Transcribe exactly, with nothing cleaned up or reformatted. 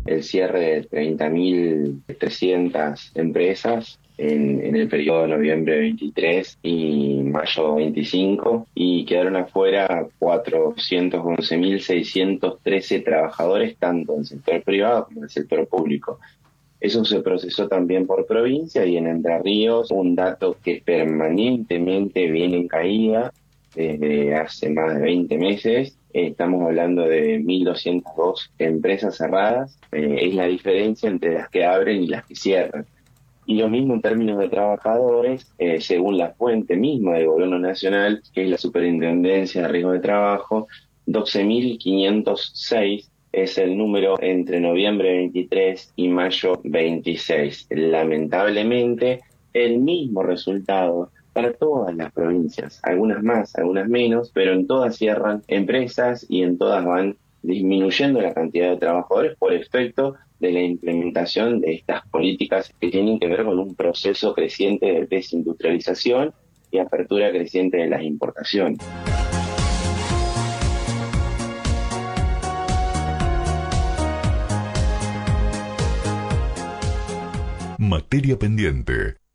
el cierre de treinta mil trescientas empresas en, en el periodo de noviembre veintitrés y mayo veinticinco, y quedaron afuera cuatrocientos once mil seiscientos trece trabajadores, tanto en el sector privado como en el sector público. Eso se procesó también por provincia, y en Entre Ríos, un dato que permanentemente viene en caída desde hace más de veinte meses. Eh, estamos hablando de mil doscientas dos empresas cerradas. Eh, es la diferencia entre las que abren y las que cierran. Y lo mismo en términos de trabajadores, eh, según la fuente misma del Gobierno Nacional, que es la Superintendencia de Riesgo de Trabajo, doce mil quinientos seis es el número entre noviembre veintitrés y mayo veintiséis. Lamentablemente, el mismo resultado para todas las provincias, algunas más, algunas menos, pero en todas cierran empresas y en todas van disminuyendo la cantidad de trabajadores por efecto de la implementación de estas políticas que tienen que ver con un proceso creciente de desindustrialización y apertura creciente de las importaciones. Materia pendiente.